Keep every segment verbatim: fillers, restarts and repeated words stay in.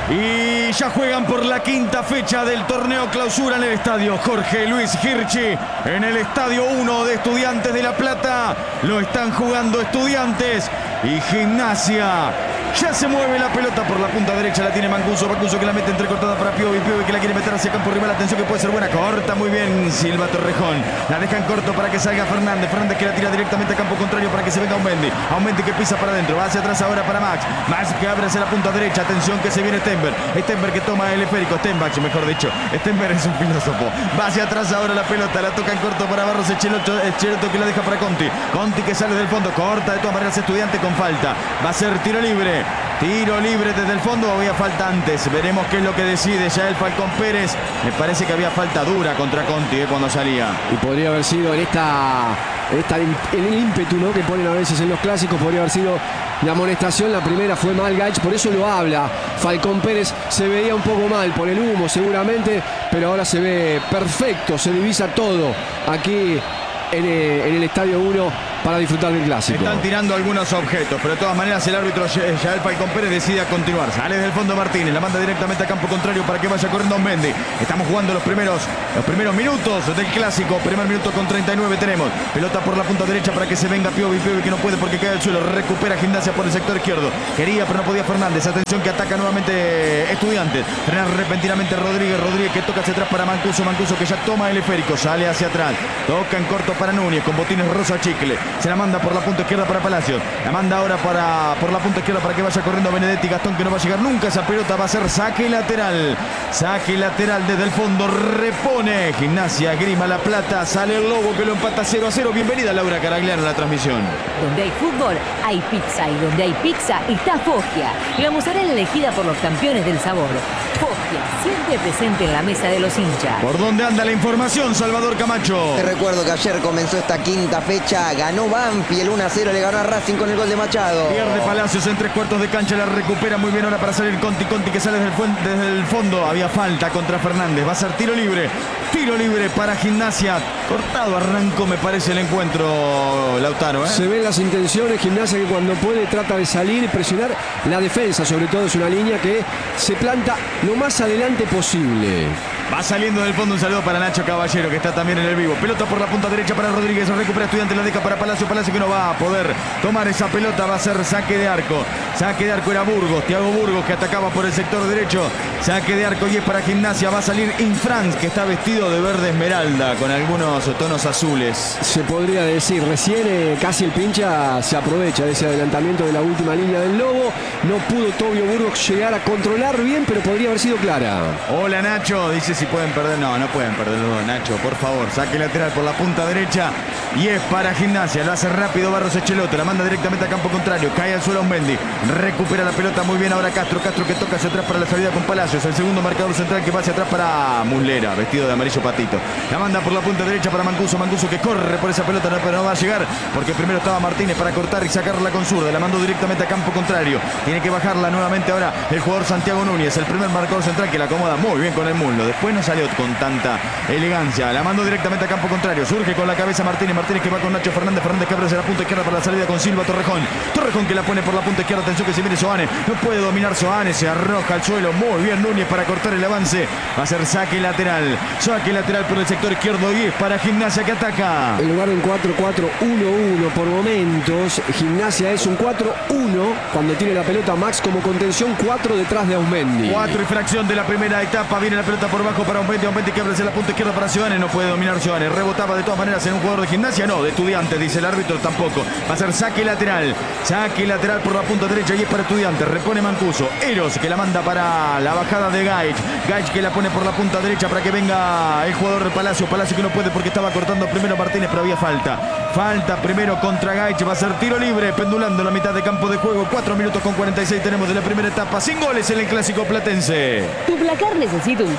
Y ya juegan por la quinta fecha del torneo clausura en el estadio Jorge Luis Hirschi. En el estadio uno de Estudiantes de La Plata. Lo están jugando Estudiantes y Gimnasia. Ya se mueve la pelota por la punta derecha, la tiene Mancuso, Mancuso que la mete entrecortada para Piovi, Piovi que la quiere meter hacia campo rival, atención que puede ser buena, corta muy bien Silva Torrejón, la dejan corto para que salga Fernández, Fernández que la tira directamente a campo contrario para que se venga Aumendi, Aumendi que pisa para adentro, va hacia atrás ahora para Max, Max que abre hacia la punta derecha, atención que se viene Stenberg, Stenberg que toma el esférico, Stenbach mejor dicho, Stenberg es un filósofo, va hacia atrás ahora la pelota, la toca en corto para Barros Echeloto, Echeloto que la deja para Conti, Conti que sale del fondo, corta de todas maneras Estudiante con falta, va a ser tiro libre. Tiro libre desde el fondo, había falta antes. Veremos qué es lo que decide ya el Falcón Pérez. Me parece que había falta dura contra Conti eh, cuando salía. Y podría haber sido en esta, en esta en el ímpetu, ¿no?, que ponen a veces en los clásicos, podría haber sido la amonestación. La primera fue mal Gaich, por eso lo habla Falcón Pérez. Se veía un poco mal por el humo seguramente, pero ahora se ve perfecto, se divisa todo aquí en el, en el Estadio uno para disfrutar del clásico. Están tirando algunos objetos, pero de todas maneras el árbitro Yael Falcón Pérez decide a continuar. Sale del fondo Martínez, la manda directamente a campo contrario para que vaya corriendo Mendy. Estamos jugando los primeros, los primeros minutos del clásico. Primer minuto con treinta y nueve tenemos. Pelota por la punta derecha para que se venga Piovi, Piovi que no puede porque cae al suelo. Recupera Gimnasia por el sector izquierdo. Quería pero no podía Fernández. Atención que ataca nuevamente Estudiantes. Frena repentinamente Rodríguez, Rodríguez que toca hacia atrás para Mancuso, Mancuso que ya toma el esférico. Sale hacia atrás. Toca en corto para Núñez con botines rosa chicle. Se la manda por la punta izquierda para Palacios. La manda ahora para, por la punta izquierda para que vaya corriendo Benedetti. Gastón que no va a llegar nunca. Esa pelota va a ser saque lateral. Saque lateral desde el fondo. Repone Gimnasia Grima La Plata. Sale el Lobo que lo empata cero a cero. Bienvenida Laura Caragliano a la transmisión. Donde hay fútbol, hay pizza. Y donde hay pizza, está Foggia. La mozzarella elegida por los campeones del sabor. Foggia, siempre presente en la mesa de los hinchas. ¿Por dónde anda la información, Salvador Camacho? Te recuerdo que ayer comenzó esta quinta fecha. Ganó Banfield uno a cero, le ganó a Racing con el gol de Machado. Pierde Palacios en tres cuartos de cancha, la recupera muy bien ahora para salir Conti, Conti que sale desde el, desde el fondo. Había falta contra Fernández, va a ser tiro libre. Tiro libre para Gimnasia. Cortado arrancó me parece el encuentro, Lautaro. ¿eh? Se ven las intenciones, Gimnasia que cuando puede trata de salir y presionar la defensa, sobre todo es una línea que se planta lo más adelante posible. Va saliendo del fondo un saludo para Nacho Caballero que está también en el vivo. Pelota por la punta derecha para Rodríguez, recupera Estudiante, la deja para Palacio, Palacio que no va a poder tomar esa pelota, va a ser saque de arco. Saque de arco era Burgos, Thiago Burgos que atacaba por el sector derecho. Saque de arco y es para Gimnasia, va a salir Infranz que está vestido de verde esmeralda con algunos tonos azules. Se podría decir, recién eh, casi el pincha se aprovecha de ese adelantamiento de la última línea del Lobo. No pudo Tobio Burgos llegar a controlar bien, pero podría haber sido clara. Hola Nacho, dice si pueden perder. No, no pueden perder los dos, Nacho, por favor. Saque lateral por la punta derecha y es para Gimnasia. Lo hace rápido Barros Echeloto, la manda directamente a campo contrario. Cae al suelo Mendy, recupera la pelota muy bien ahora Castro. Castro que toca hacia atrás para la salida con Palacios. El segundo marcador central que va hacia atrás para Muslera, vestido de amarillo patito. La manda por la punta derecha para Mancuso. Mancuso que corre por esa pelota, no, pero no va a llegar porque primero estaba Martínez para cortar y sacarla con zurda. La mandó directamente a campo contrario. Tiene que bajarla nuevamente ahora el jugador Santiago Núñez, el primer marcador central que la acomoda muy bien con el muslo. Después no salió con tanta elegancia. La mandó directamente a campo contrario. Surge con la cabeza Martínez. Martínez que va con Nacho Fernández. Fernández que abre hacia la punta izquierda para la salida con Silva Torrejón. Torrejón que la pone por la punta izquierda. Atención que se viene Soane. No puede dominar Soane. Se arroja al suelo. Muy bien Núñez para cortar el avance. Va a ser saque lateral. Saque lateral por el sector izquierdo y es para Gimnasia que ataca. En lugar de un cuatro cuatro uno uno por momentos, Gimnasia es un cuatro uno cuando tiene la pelota Max como contención, cuatro detrás de Aumendi. Cuatro y fracción de la primera etapa. Viene la pelota por bajo para Aumendi. Aumendi que abre hacia la punta izquierda para Ciudadanes. No puede dominar Ciudadanes. Rebotaba de todas maneras en un jugador de Gimnasia. No, de Estudiantes, dice el árbitro tampoco. Va a ser saque lateral. Saque lateral por la punta derecha y es para Estudiantes. Repone Mancuso. Eros que la manda para la bajada de Gaich. Gaich que la pone por la punta derecha para que venga el jugador de Palacio. Palacio que no puede porque estaba cortando primero Martínez, pero había falta. Falta primero contra Gaich. Va a ser tiro libre, pendulando la mitad de campo de juego. cuatro minutos con cuarenta y seis tenemos de la primera etapa. Sin goles en el clásico platense. ¿Tu placar necesita un cambio?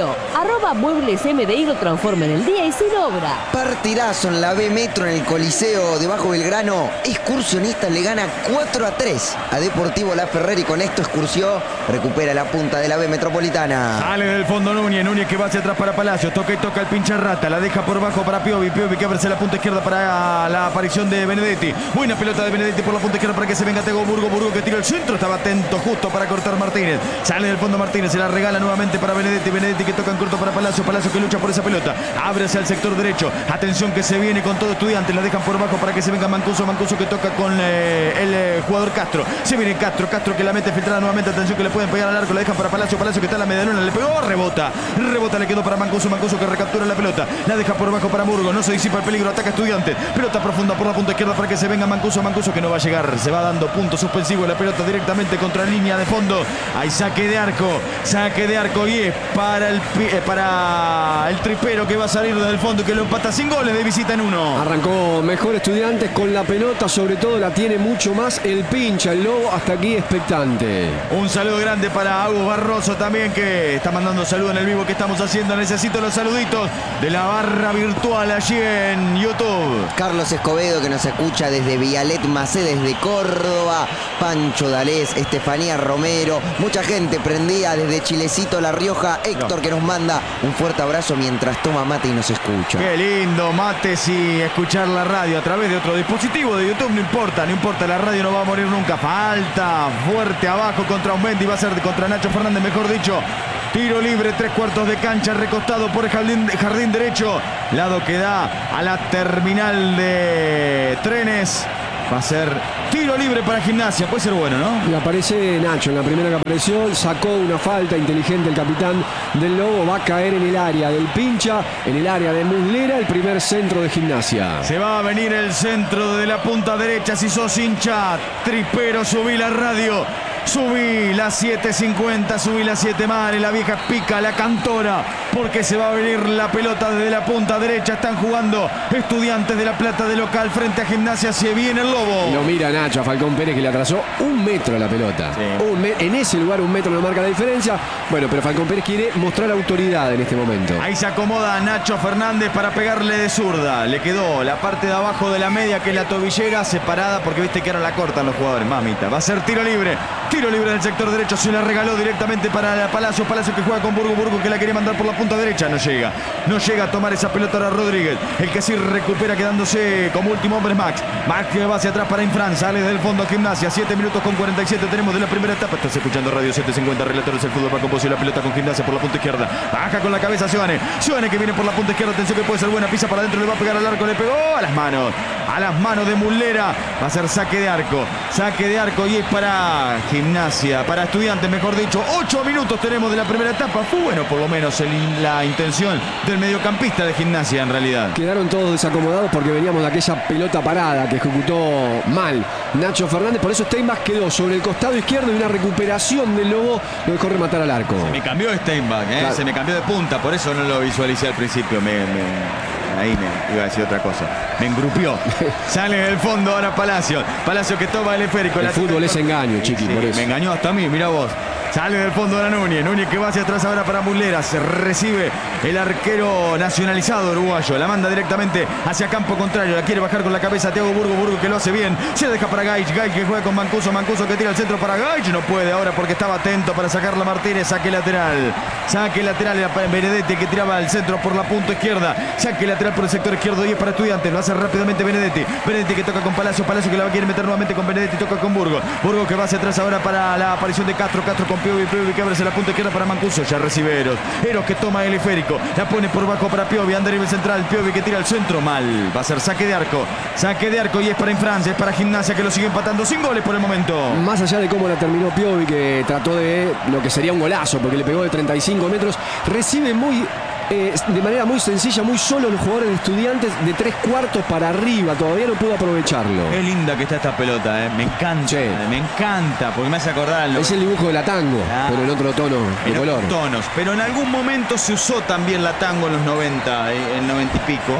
Correo, arroba muebles M D I lo transforma en el día y sin obra. Partidazo en la B Metro en el Coliseo de Bajo Belgrano. Excursionistas le gana cuatro a tres a Deportivo La Ferrer y con esto Excursio recupera la punta de la B Metropolitana. Sale del fondo Núñez, Núñez que va hacia atrás para Palacio, toca y toca el pinche rata, la deja por bajo para Piovi, Piovi que abre la punta izquierda para la aparición de Benedetti. Buena pelota de Benedetti por la punta izquierda para que se venga Tego Burgo, Burgo que tira el centro, estaba atento justo para cortar Martínez. Sale del fondo Martínez, se la regala nuevamente para Benedetti, Benedetti que toca en corto para Palacio, Palacio que lucha por esa pelota, abre hacia el sector derecho, atención que se viene con todo Estudiantes, la dejan por bajo para que se venga Mancuso, Mancuso que toca con eh, el eh, jugador Castro, se viene Castro, Castro que la mete filtrada nuevamente, atención que le pueden pegar al arco, la dejan para Palacio, Palacio que está en la medialuna, le pegó, rebota, rebota, le quedó para Mancuso, Mancuso que recaptura la pelota, la deja por bajo para Burgo, no se disipa el peligro, ataca Estudiantes, pelota profunda por la punta izquierda para que se venga Mancuso, Mancuso que no va a llegar, se va dando punto suspensivo la pelota directamente contra línea de fondo, hay saque de arco, saque de arco y es para el, eh, para el tripero que va a salir del fondo y que lo empata sin goles de visita en uno. Arrancó mejor Estudiantes con la pelota, sobre todo la tiene mucho más el pincha, el Lobo hasta aquí expectante. Un saludo grande para Agus Barroso también que está mandando saludos en el vivo que estamos haciendo. Necesito los saluditos de la barra virtual allí en YouTube. Carlos Escobedo que nos escucha desde Vialet Macé, desde Córdoba. Pancho Dalés, Estefanía Romero, mucha gente prendida desde Chilecito, La Rioja. Héctor que nos manda un fuerte abrazo mientras toma mate y nos escucha. Qué lindo, mates y escuchar la radio a través de otro dispositivo de YouTube, no importa, no importa, la radio no va a morir nunca. Falta fuerte abajo contra Aumendi, va a ser contra Nacho Fernández, mejor dicho. Tiro libre, tres cuartos de cancha, recostado por el jardín, jardín derecho. Lado que da a la terminal de trenes. Va a ser tiro libre para Gimnasia. Puede ser bueno, ¿no? Y aparece Nacho en la primera que apareció. Sacó una falta inteligente el capitán del Lobo. Va a caer en el área del pincha, en el área de Muslera, el primer centro de Gimnasia. Se va a venir el centro de la punta derecha. Si sos hincha, tripero, subí la radio. Subí la siete cincuenta, subí la siete Mare, la vieja pica, la cantora, porque se va a venir la pelota desde la punta derecha. Están jugando Estudiantes de La Plata de local frente a Gimnasia. Se viene el Lobo. Lo mira Nacho a Falcón Pérez que le atrasó un metro la pelota. Sí. Un me- en ese lugar un metro no marca la diferencia. Bueno, pero Falcón Pérez quiere mostrar autoridad en este momento. Ahí se acomoda Nacho Fernández para pegarle de zurda. Le quedó la parte de abajo de la media, que es la tobillera, separada porque viste que ahora la cortan los jugadores. Mamita, va a ser tiro libre. Tiro libre del sector derecho, se la regaló directamente para Palacio, Palacio que juega con Burgo, Burgo que la quiere mandar por la punta derecha, no llega, no llega a tomar esa pelota ahora Rodríguez, el que sí recupera quedándose como último hombre es Max, Max que va hacia atrás para Infran, sale del fondo a Gimnasia, siete minutos con cuarenta y siete tenemos de la primera etapa, estás escuchando Radio setecientos cincuenta, relatores del fútbol para componer la pelota con Gimnasia por la punta izquierda, baja con la cabeza Sioane, Sioane que viene por la punta izquierda, atención que puede ser buena, pisa para adentro, le va a pegar al arco, le pegó a las manos, a las manos de Muslera, va a ser saque de arco, saque de arco y es para Gimnasia, para Estudiantes, mejor dicho. Ocho minutos tenemos de la primera etapa. Fue bueno, por lo menos, el, la intención del mediocampista de Gimnasia, en realidad. Quedaron todos desacomodados porque veníamos de aquella pelota parada que ejecutó mal Nacho Fernández. Por eso Steinbach quedó sobre el costado izquierdo y una recuperación del Lobo lo dejó rematar al arco. Se me cambió Steinbach, ¿eh? Claro. Se me cambió de punta. Por eso no lo visualicé al principio. Me... me... Ahí me iba a decir otra cosa. Me engrupió. Sale del fondo ahora Palacio. Palacio que toma el esférico. El la fútbol es engaño, chiqui, sí, por eso. Me engañó hasta a mí, mira vos. Sale del fondo de la Núñez. Núñez que va hacia atrás ahora para Muslera. Se recibe el arquero nacionalizado uruguayo. La manda directamente hacia campo contrario. La quiere bajar con la cabeza Thiago Burgo. Burgo que lo hace bien. Se la deja para Gaich. Gaich que juega con Mancuso. Mancuso que tira al centro para Gaich. No puede ahora porque estaba atento para sacarla Martínez. Saque lateral. Saque lateral. Benedetti que tiraba al centro por la punta izquierda. Saque lateral por el sector izquierdo y es para Estudiantes. Lo hace rápidamente Benedetti. Benedetti que toca con Palacio. Palacio que la va a querer meter nuevamente con Benedetti. Toca con Burgo. Burgo que va hacia atrás ahora para la aparición de Castro. Castro con Piovi. Piovi que abre la punta izquierda para Mancuso. Ya recibe Eros. Eros que toma el esférico. La pone por bajo para Piovi. Anda a nivel central. Piovi que tira al centro. Mal. Va a ser saque de arco. Saque de arco y es para Infrancia. Es para Gimnasia que lo sigue empatando sin goles por el momento. Más allá de cómo la terminó Piovi, que trató de lo que sería un golazo porque le pegó de treinta y cinco metros. Recibe muy... Eh, de manera muy sencilla, muy solo los jugadores de Estudiantes de tres cuartos para arriba, todavía no pudo aprovecharlo. Qué linda que está esta pelota, eh. Me encanta, sí. Me encanta, porque me hace acordar lo... Es el dibujo de la tango, ah, pero en otro tono de en color. Tonos, pero en algún momento se usó también la tango en los noventa, en noventa y pico.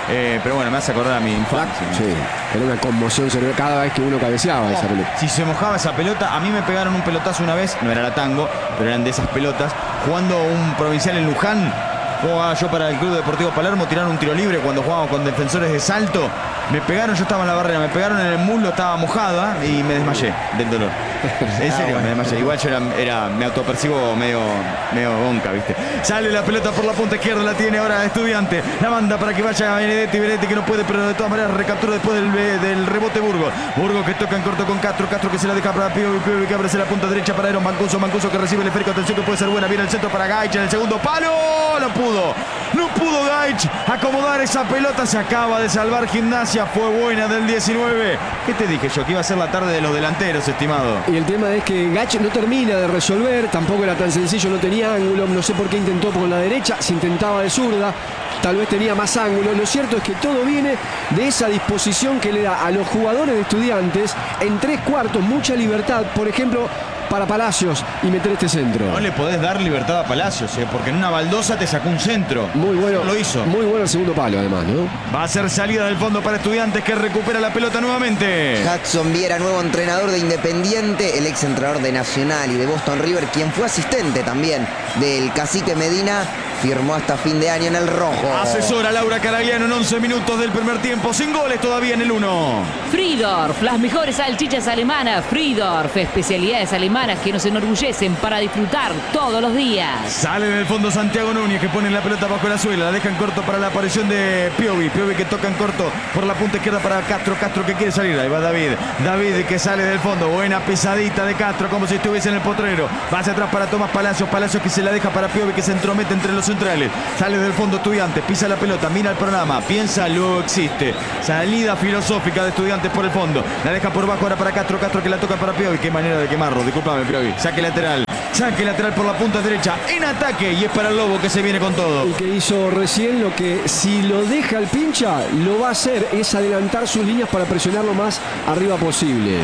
Eh, pero bueno, me hace acordar a mi infancia. Sí, era una conmoción cerebral cada vez que uno cabeceaba esa pelota. Si se mojaba esa pelota, a mí me pegaron un pelotazo una vez, no era la Tango, pero eran de esas pelotas, jugando un provincial en Luján. Jugaba yo para el Club Deportivo Palermo, tiraron un tiro libre cuando jugábamos con Defensores de Salto. Me pegaron, yo estaba en la barrera, me pegaron en el muslo, estaba mojada y me desmayé del dolor. En serio, me desmayé. Igual yo era, era me autopercibo medio, medio bonca, ¿viste? Sale la pelota por la punta izquierda, la tiene ahora Estudiante. La manda para que vaya a Benedetti, Benedetti que no puede, pero de todas maneras recaptura después del, del rebote Burgos. Burgos que toca en corto con Castro, Castro que se la deja para Piovi, Piovi que abre la punta derecha para Eron Mancuso, Mancuso que recibe el esférico, atención que puede ser buena, viene el centro para Gaich en el segundo palo, no pudo, no pudo Gaich acomodar esa pelota, se acaba de salvar Gimnasia, fue buena del diecinueve. ¿Qué te dije yo? Que iba a ser la tarde de los delanteros, estimado. Y el tema es que Gaich no termina de resolver, tampoco era tan sencillo, no tenía ángulo, no sé por qué intentó con la derecha, se intentaba de zurda, tal vez tenía más ángulo. Lo cierto es que todo viene de esa disposición que le da a los jugadores de Estudiantes en tres cuartos, mucha libertad, por ejemplo, para Palacios y meter este centro. No le podés dar libertad a Palacios, ¿eh? Porque en una baldosa te sacó un centro. Muy bueno. Lo hizo. Muy bueno el segundo palo, además, ¿no? Va a ser salida del fondo para Estudiantes que recupera la pelota nuevamente. Hudson Viera, nuevo entrenador de Independiente, el ex entrenador de Nacional y de Boston River, quien fue asistente también del Cacique Medina, firmó hasta fin de año en el rojo. Asesora Laura Caragliano en once minutos del primer tiempo, sin goles todavía en el uno. Friedorf, las mejores salchichas alemanas. Friedorf, especialidades alemanas que nos enorgullecen para disfrutar todos los días. Sale del fondo Santiago Núñez que pone la pelota bajo la suela, la deja en corto para la aparición de Piovi. Piovi que toca en corto por la punta izquierda para Castro. Castro que quiere salir, ahí va David. David que sale del fondo, buena pisadita de Castro como si estuviese en el potrero. Va hacia atrás para Tomás Palacios, Palacios que se la deja para Piovi que se entromete entre los centrales. Sale del fondo Estudiantes, pisa la pelota, mira el programa, piensa, luego existe. Salida filosófica de Estudiantes por el fondo. La deja por bajo ahora para Castro, Castro que la toca para Piovi. Qué manera de quemarlo, discúlpame Piovi. Saque lateral, saque lateral por la punta derecha, en ataque y es para el Lobo que se viene con todo. Y que hizo recién lo que si lo deja el pincha, lo va a hacer, es adelantar sus líneas para presionar lo más arriba posible.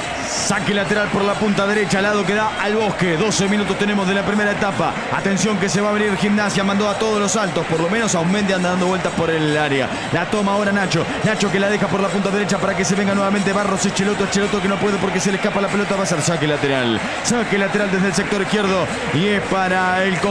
Saque lateral por la punta derecha, lado que da al Bosque. doce minutos tenemos de la primera etapa. Atención que se va a abrir Gimnasia, mandó a todos los altos, por lo menos a un Mendy anda dando vueltas por el área. La toma ahora Nacho, Nacho que la deja por la punta derecha para que se venga nuevamente Barros, Echeloto, Echeloto que no puede porque se le escapa la pelota, va a ser saque lateral. Saque lateral desde el sector izquierdo y es para el